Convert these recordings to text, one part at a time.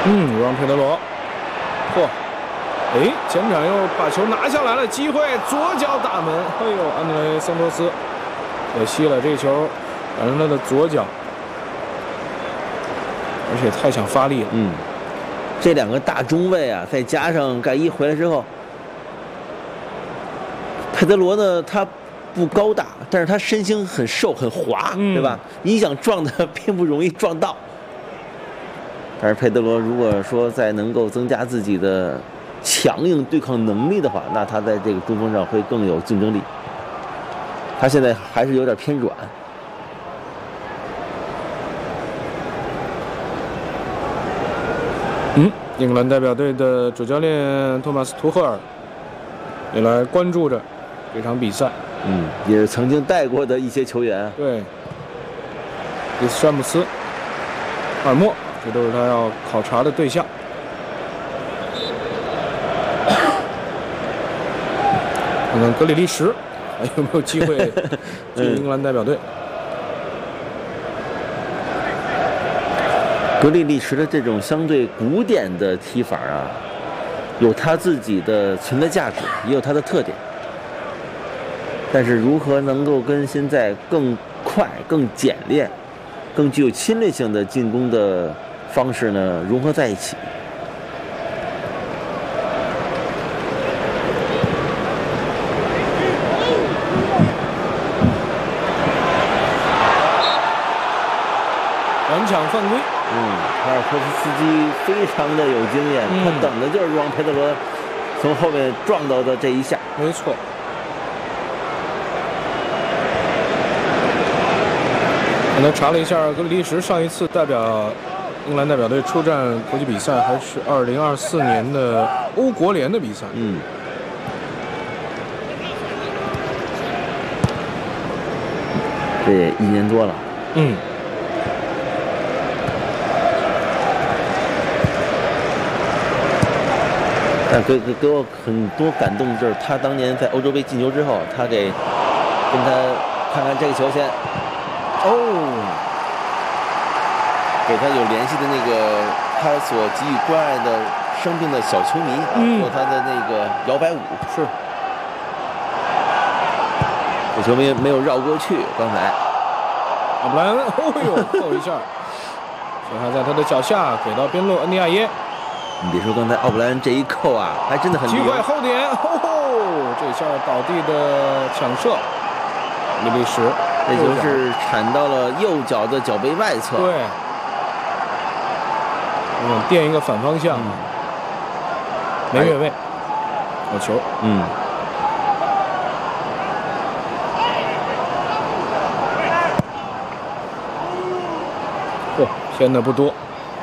让佩德罗，嚯，哎，前场又把球拿下来了，机会，左脚打门，哎呦，安德雷桑托斯，可惜了，这球打成他的左脚，而且太想发力了。 这两个大中卫啊，再加上盖伊回来之后，佩德罗呢，他不高大，但是他身形很瘦很滑，对吧？你想撞他并不容易撞到。但是佩德罗如果说再能够增加自己的强硬对抗能力的话，那他在这个中锋上会更有竞争力。他现在还是有点偏软。 英格兰代表队的主教练托马斯·图赫尔也来关注着这场比赛。 也是曾经带过的一些球员。 对，伊斯詹姆斯、阿尔默，这都是他要考察的对象。看看格里利什还有没有机会进英格兰代表队。 格里利什的这种相对古典的踢法啊，有他自己的存在价值，也有他的特点。但是如何能够跟现在更快、更简练、更具有侵略性的进攻的方式呢融合在一起？ 反抢犯规。 卡尔科夫斯基非常的有经验，他等的就是让佩德罗从后面撞到的这一下。 没错。我们查了一下，格里利什上一次代表英格兰代表队出战国际比赛还是2024年的欧国联的比赛。 这也1年多了。但给我很多感动的就是他当年在欧洲杯进球之后，他跟他看看这个球先，给他有联系的那个他所给予关爱的生病的小球迷，做他的那个摇摆舞。 是， 这球迷没有绕过去，刚才阿布莱恩，扣一下，球还在他的脚下，给到边路恩尼亚耶。 你别说，刚才奥布莱恩这一扣啊，还真的很厉害。 机会后点，这下倒地的抢射，格里利什， 这球是铲到了右脚的脚背外侧。 对，垫一个反方向，没越位，好球。偏的不多。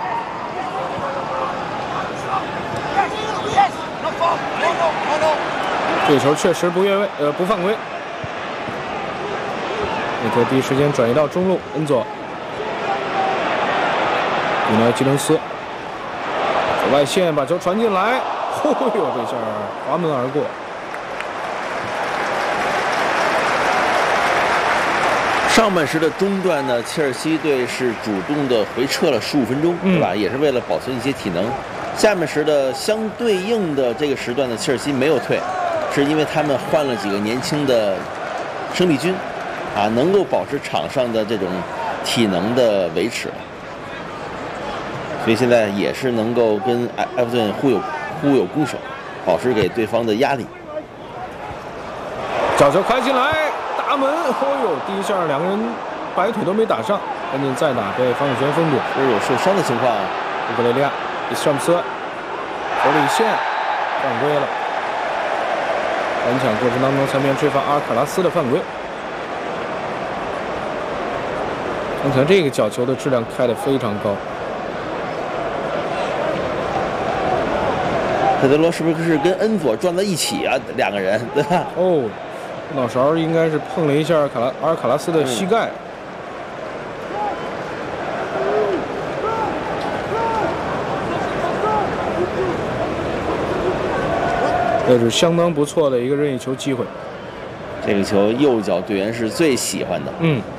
这球确实不越位，不犯规。内特第一时间转移到中路，恩佐，米莱基伦斯，左外线把球传进来，这下滑门而过。 上半时的中段呢，切尔西队是主动的回撤了15分钟，对吧？也是为了保存一些体能。下半时的相对应的这个时段呢，切尔西没有退。是因为他们换了几个年轻的生力军，能够保持场上的这种体能的维持，所以现在也是能够跟埃弗顿互有攻守，保持给对方的压力。 角球开进来，打门，第一下两个人摆腿都没打上，赶紧再打，被防守权封堵。 有受伤的情况， 乌克雷利亚、伊斯詹姆斯，球里线犯规了。反抢过程当中，前面吹罚阿尔卡拉斯的犯规。刚才这个角球的质量开得非常高。 佩德罗是不是跟恩佐撞在一起啊？两个人，对吧？ 脑勺应该是碰了一下阿尔卡拉斯的膝盖。这是相当不错的一个任意球机会。 这个球右脚队员是最喜欢的。